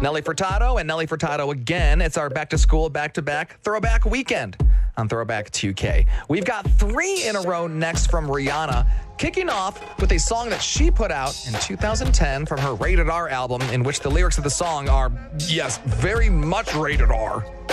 Nelly Furtado and Nelly Furtado again. It's our back to school, back-to-back throwback weekend on Throwback 2K. We've got 3 in a row next from Rihanna, kicking off with a song that she put out in 2010 from her Rated R album, in which the lyrics of the song are, yes, very much rated R.